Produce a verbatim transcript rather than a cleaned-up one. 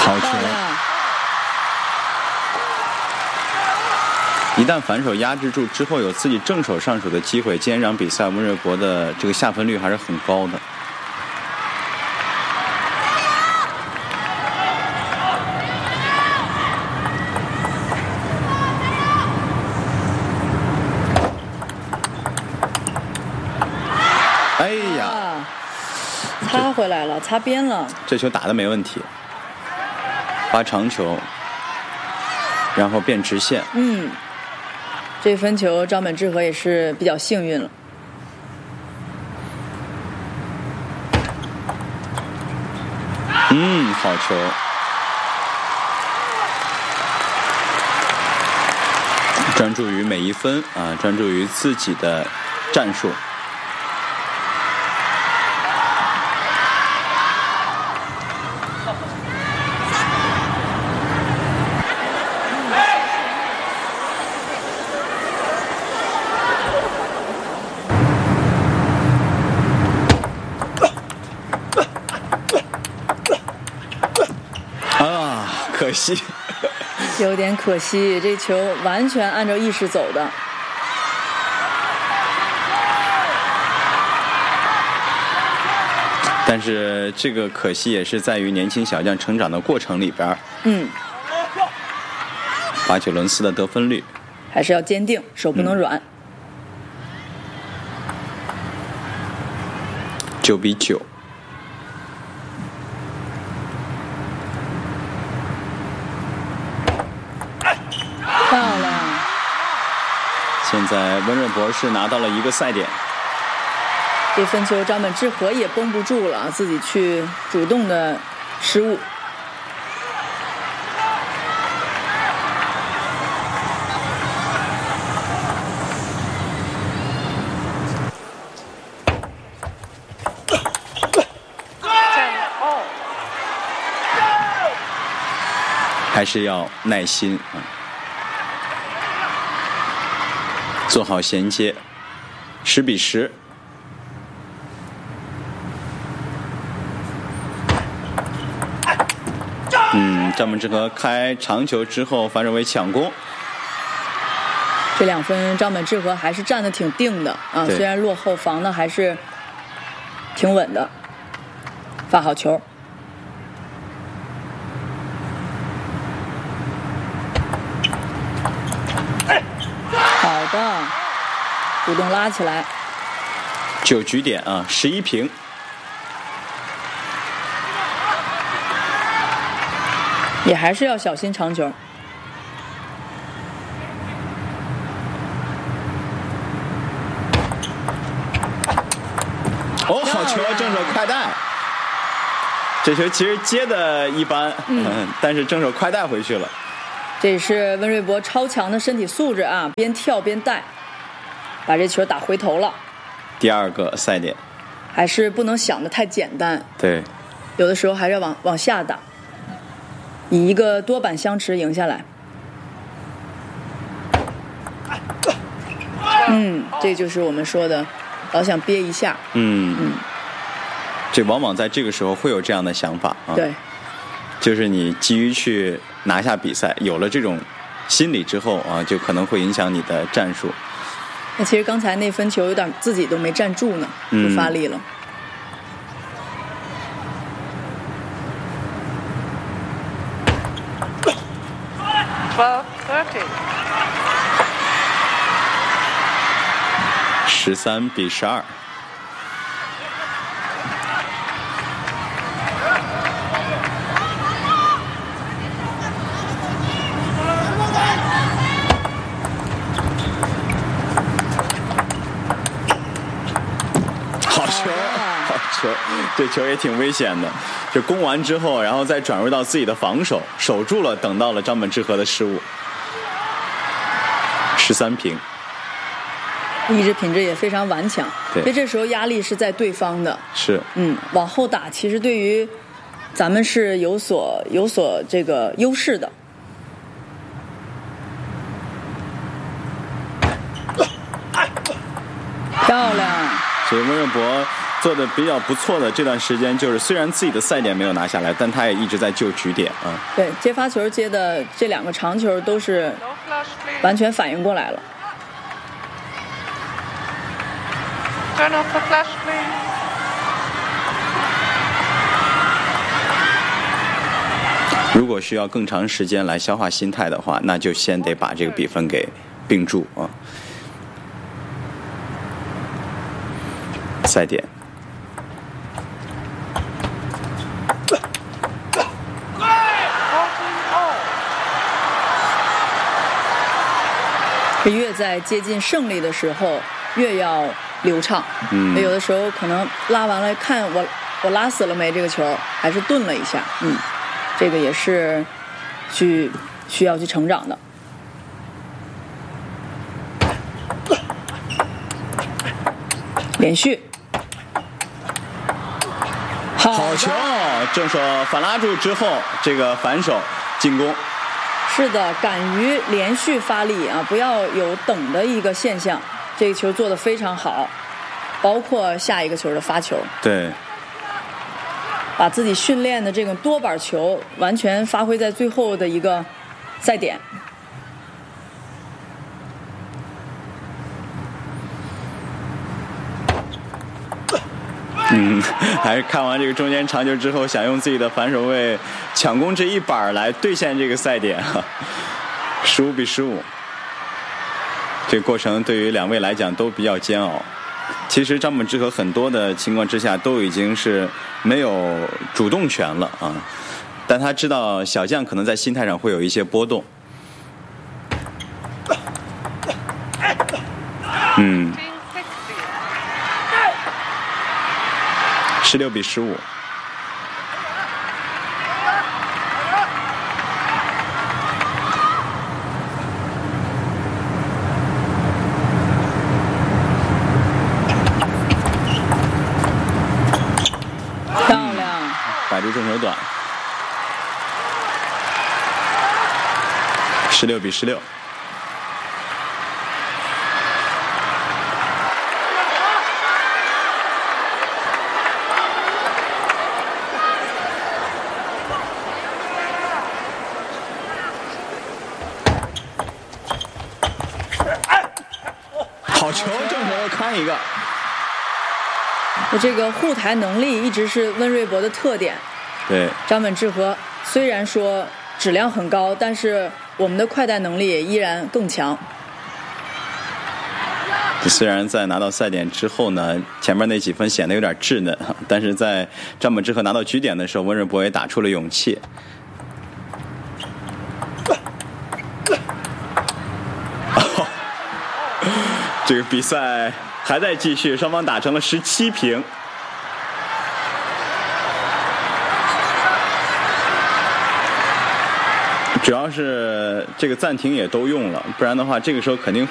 好球！一旦反手压制住之后，有自己正手上手的机会，今天这场比赛温瑞博的这个下分率还是很高的。哎呀， 擦回来了，擦边了。 这球打得没问题，发长球，然后变直线。 嗯。这分球，张本智和也是比较幸运了。 嗯，好球！专注于每一分啊，专注于自己的战术。可惜， 有点可惜，这球完全按照意识走的。 但是这个可惜也是在于年轻小将成长的过程里边。 嗯。 巴九伦斯的得分率还是要坚定，手不能软。 九、嗯、比九。 漂亮！ 现在温瑞博是拿到了一个赛点。 这分球张本智和也绷不住了，自己去主动的失误。 还是要耐心啊，做好衔接。十比十。嗯，张本智和开长球之后反手为抢攻。 这两分张本智和还是站得挺定的啊，虽然落后防的还是挺稳的，发好球。好的，主动拉起来。 九局点啊，十一平。 也还是要小心长球。 哦，好球，正手快带。这球其实接的一般，嗯，但是正手快带回去了。 这是温瑞博超强的身体素质啊，边跳边带，把这球打回头了。 第二个赛点。 还是不能想得太简单。 对。 有的时候还是要往往下打。以一个多板相持赢下来。嗯，这就是我们说的，老想憋一下。 嗯嗯， 这往往在这个时候会有这样的想法啊。 对， 就是你急于去拿下比赛，有了这种心理之后啊，就可能会影响你的战术。 那其实刚才那分球有点自己都没站住呢，就发力了。嗯十三比十二。好球，好球！这球也挺危险的。就攻完之后，然后再转入到自己的防守，守住了，等到了张本智和的失误。十三平。 意志品质也非常顽强， 对， 因为这时候压力是在对方的。 是， 嗯，往后打其实对于咱们是有所有所这个优势的。漂亮！ 所以温瑞博做的比较不错的这段时间，就是虽然自己的赛点没有拿下来，但他也一直在救局点啊。 对，接发球接的这两个长球都是完全反应过来了。 Turn off the flash, please. 如果需要更长时间来消化心态的话，那就先得把这个比分给并住啊。赛点。 越在接近胜利的时候，越要流畅。 嗯， 有的时候可能拉完了，看我我拉死了没这个球，还是顿了一下。嗯，这个也是去需要去成长的。连续，好好球！正手反拉住之后，这个反手进攻。 是的，敢于连续发力啊，不要有等的一个现象。这个球做得非常好，包括下一个球的发球。 对， 把自己训练的这种多板球完全发挥在最后的一个赛点。 嗯，还是看完这个中间长球之后，想用自己的反手位抢攻这一板来兑现这个赛点，十五比十五。这个过程对于两位来讲都比较煎熬。其实张本智和很多的情况之下都已经是没有主动权了啊，但他知道小将可能在心态上会有一些波动。嗯。十六比十五。 漂亮， 摆出正手短。十六比十六。好球，正手扛一个。 这个护台能力一直是温瑞博的特点。 对， 张本智和虽然说质量很高，但是我们的快带能力也依然更强。 虽然在拿到赛点之后呢，前面那几分显得有点稚嫩，但是在张本智和拿到局点的时候，温瑞博也打出了勇气。这个比赛还在继续，双方打成了十七平。主要是这个暂停也都用了，不然的话，这个时候肯定